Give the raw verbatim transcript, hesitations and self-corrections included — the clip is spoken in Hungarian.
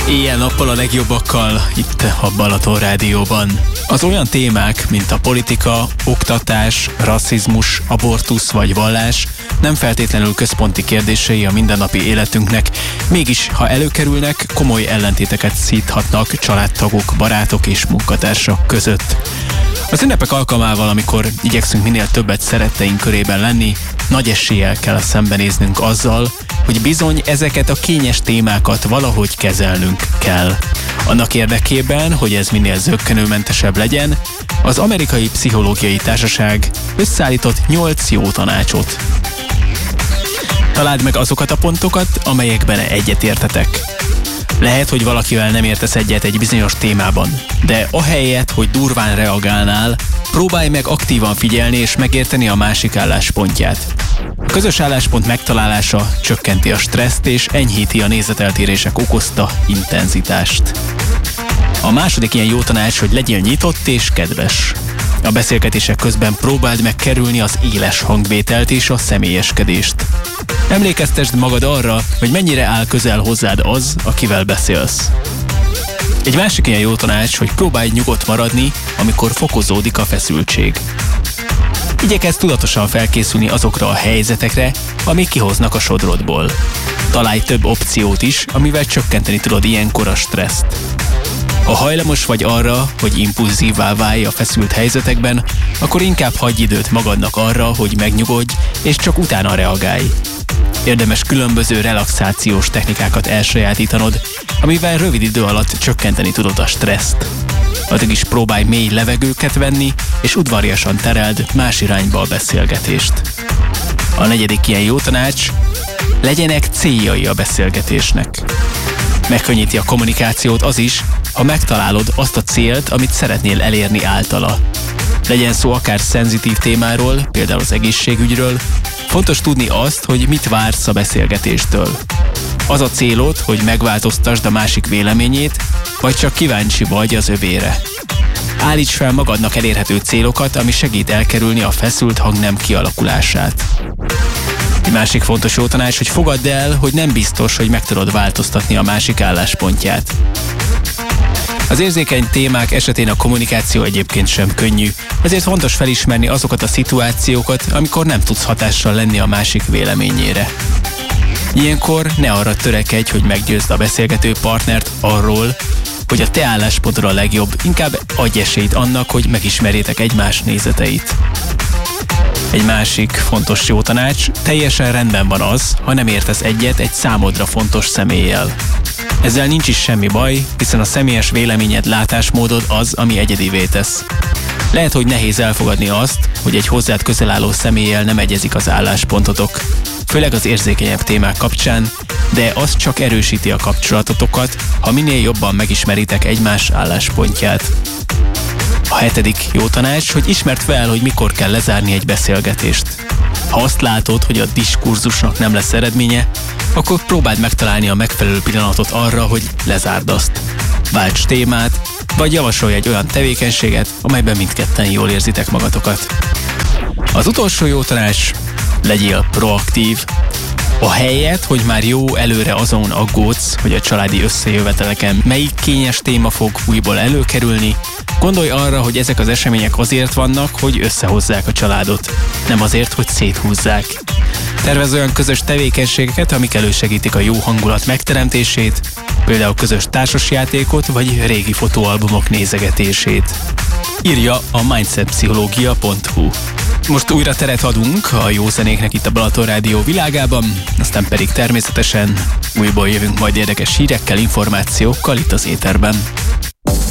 Éjjel-nappal a legjobbakkal itt a Balaton Rádióban. Az olyan témák, mint a politika, oktatás, rasszizmus, abortusz vagy vallás nem feltétlenül központi kérdései a mindennapi életünknek, mégis, ha előkerülnek, komoly ellentéteket szíthatnak családtagok, barátok és munkatársak között. Az ünnepek alkalmával, amikor igyekszünk minél többet szeretteink körében lenni, nagy eséllyel kell szembenéznünk azzal, hogy bizony ezeket a kényes témákat valahogy kezelnünk kell. Annak érdekében, hogy ez minél zökkenőmentesebb legyen, az Amerikai Pszichológiai Társaság összeállított nyolc jó tanácsot. Találd meg azokat a pontokat, amelyekben egyetértetek. Lehet, hogy valakivel nem értesz egyet egy bizonyos témában, de ahelyett, hogy durván reagálnál, próbálj meg aktívan figyelni és megérteni a másik álláspontját. A közös álláspont megtalálása csökkenti a stresszt és enyhíti a nézeteltérések okozta intenzitást. A második ilyen jó tanács, hogy legyél nyitott és kedves. A beszélgetések közben próbáld meg kerülni az éles hangvételt és a személyeskedést. Emlékeztesd magad arra, hogy mennyire áll közel hozzád az, akivel beszélsz. Egy másik ilyen jó tanács, hogy próbálj nyugodt maradni, amikor fokozódik a feszültség. Igyekezz tudatosan felkészülni azokra a helyzetekre, amik kihoznak a sodrodból. Találj több opciót is, amivel csökkenteni tudod ilyenkor a stresszt. Ha hajlamos vagy arra, hogy impulzívvá válj a feszült helyzetekben, akkor inkább hagyj időt magadnak arra, hogy megnyugodj, és csak utána reagálj. Érdemes különböző relaxációs technikákat elsajátítanod, amivel rövid idő alatt csökkenteni tudod a stresszt. Addig is próbálj mély levegőket venni, és udvariasan tereld más irányba a beszélgetést. A negyedik ilyen jó tanács, legyenek céljai a beszélgetésnek. Megkönnyíti a kommunikációt az is, ha megtalálod azt a célt, amit szeretnél elérni általa. Legyen szó akár szenzitív témáról, például az egészségügyről, fontos tudni azt, hogy mit vársz a beszélgetéstől. Az a célod, hogy megváltoztasd a másik véleményét, vagy csak kíváncsi vagy az övére. Állíts fel magadnak elérhető célokat, ami segít elkerülni a feszült hangnem kialakulását. Egy másik fontos jó tanács, hogy fogadd el, hogy nem biztos, hogy meg tudod változtatni a másik álláspontját. Az érzékeny témák esetén a kommunikáció egyébként sem könnyű, ezért fontos felismerni azokat a szituációkat, amikor nem tudsz hatással lenni a másik véleményére. Ilyenkor ne arra törekedj, hogy meggyőzd a beszélgető partnert arról, hogy a te álláspontod a legjobb, inkább adj esélyt annak, hogy megismerjétek egymás nézeteit. Egy másik fontos jó tanács, teljesen rendben van az, ha nem értesz egyet egy számodra fontos személlyel. Ezzel nincs is semmi baj, hiszen a személyes véleményed, látásmódod az, ami egyedivé tesz. Lehet, hogy nehéz elfogadni azt, hogy egy hozzád közel álló személlyel nem egyezik az álláspontotok, főleg az érzékenyebb témák kapcsán, de az csak erősíti a kapcsolatotokat, ha minél jobban megismeritek egymás álláspontját. A hetedik jó tanács, hogy ismerd fel, hogy mikor kell lezárni egy beszélgetést. Ha azt látod, hogy a diskurzusnak nem lesz eredménye, akkor próbáld megtalálni a megfelelő pillanatot arra, hogy lezárd azt. Válts témát, vagy javasolj egy olyan tevékenységet, amelyben mindketten jól érzitek magatokat. Az utolsó jó tanács, legyél proaktív. Ahelyett, hogy már jó előre azon aggódsz, hogy a családi összejöveteleken melyik kényes téma fog újból előkerülni, gondolj arra, hogy ezek az események azért vannak, hogy összehozzák a családot, nem azért, hogy széthúzzák. Tervezz olyan közös tevékenységeket, amik elősegítik a jó hangulat megteremtését, például közös társasjátékot vagy régi fotóalbumok nézegetését. Írja a mindsetpszichológia pont hu. Most újra teret adunk a jó zenéknek itt a Balaton Rádió világában, aztán pedig természetesen újból jövünk majd érdekes hírekkel, információkkal itt az éterben.